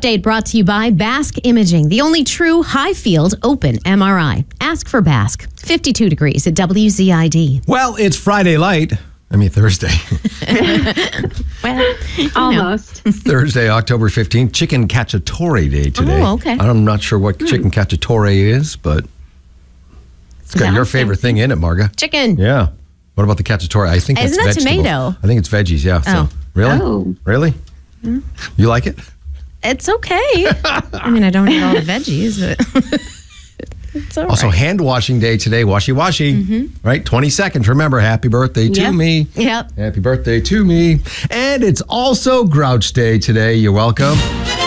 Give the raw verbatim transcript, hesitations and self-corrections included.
update brought to you by Basque Imaging, the only true high-field open M R I. Ask for Basque. fifty-two degrees at W Z I D. Well, it's Friday light. I mean, Thursday. Well, almost. Thursday, October fifteenth, Chicken Cacciatore Day today. Oh, okay. I'm not sure what mm. Chicken Cacciatore is, but it's got your favorite thing in it, Marga. Chicken. Yeah. What about the cacciatore? I think Isn't that's that vegetables. tomato? I think it's veggies, yeah. Oh. So, really? Oh. Really? Mm. You like it? It's okay. I mean, I don't eat all the veggies, but it's all Also, right. hand washing day today. Washy washy. Mm-hmm. Right? twenty seconds. Remember, happy birthday to Yep. me. Yep. Happy birthday to me. And it's also Grouch Day today. You're welcome.